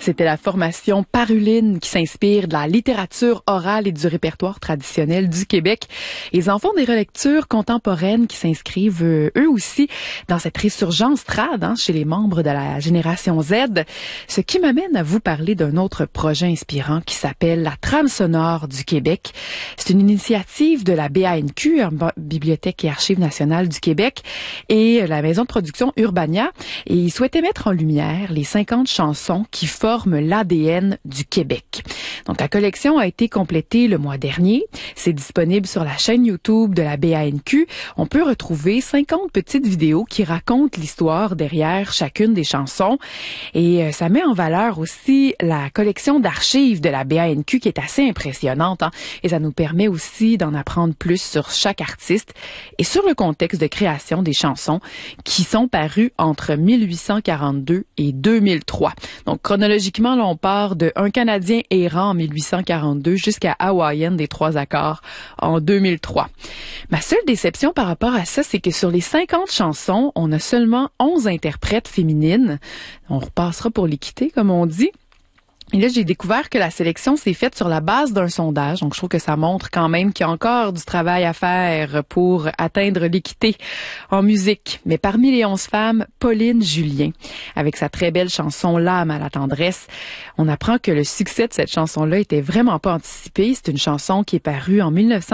C'était la formation Paruline qui s'inspire de la littérature orale et du répertoire traditionnel du Québec. Les enfants des relectures contemporaines qui s'inscrivent eux aussi dans cette résurgence trad chez les membres de la génération Z. Ce qui m'amène à vous parler d'un autre projet inspirant qui s'appelle la Trame sonore du Québec. C'est une initiative de la BANQ, Bibliothèque et Archives nationales du Québec, et la maison de production Urbania. Et ils souhaitaient mettre en lumière les 50 chansons qui forment l'ADN du Québec. Donc, la collection a été complétée le mois dernier. C'est disponible sur la chaîne YouTube de la BANQ. On peut retrouver 50 petites vidéos qui racontent l'histoire derrière chacune des chansons. Et ça met en valeur aussi la collection d'archives de la BANQ qui est assez impressionnante. Et ça nous permet aussi d'en apprendre plus sur chaque artiste et sur le contexte de création des chansons qui sont parues entre 1842 et 2003. Donc, chronologiquement, là, on part de Un Canadien errant en 1842 jusqu'à Hawaïenne des Trois Accords en 2003. Ma seule déception par rapport à ça, c'est que sur les 50 chansons, on a seulement 11 interprètes féminines. On repassera pour l'équité, comme on dit. Et là, j'ai découvert que la sélection s'est faite sur la base d'un sondage. Donc, je trouve que ça montre quand même qu'il y a encore du travail à faire pour atteindre l'équité en musique. Mais parmi les 11 femmes, Pauline Julien, avec sa très belle chanson « L'âme à la tendresse », on apprend que le succès de cette chanson-là était vraiment pas anticipé. C'est une chanson qui est parue en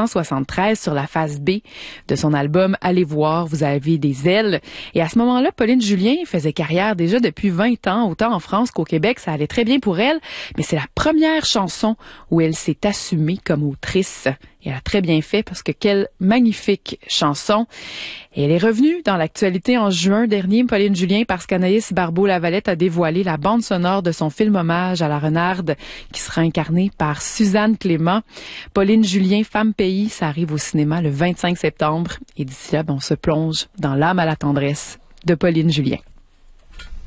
1973 sur la face B de son album « Allez voir, vous avez des ailes ». Et à ce moment-là, Pauline Julien faisait carrière déjà depuis 20 ans, autant en France qu'au Québec. Ça allait très bien pour elle. Mais c'est la première chanson où elle s'est assumée comme autrice. Et elle a très bien fait parce que quelle magnifique chanson. Et elle est revenue dans l'actualité en juin dernier, Pauline Julien, parce qu'Anaïs Barbeau-Lavalette a dévoilé la bande sonore de son film hommage à la renarde qui sera incarnée par Suzanne Clément. Pauline Julien, Femme Pays, ça arrive au cinéma le 25 septembre. Et d'ici là, on se plonge dans L'âme à la tendresse de Pauline Julien.